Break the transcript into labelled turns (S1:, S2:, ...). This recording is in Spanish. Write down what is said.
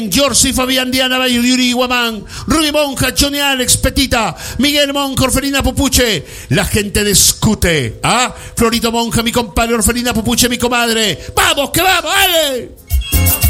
S1: Giorgi, Fabián, Diana, Bayo, Yuri, Guamán, Ruby Monja, Johnny Alex, Petita, Miguel Monja, Orfelina Pupuche, la gente de Scute, ¿ah? Florito Monja, mi compadre, Orfelina Pupuche, mi comadre. ¡Vamos, que vamos, dale!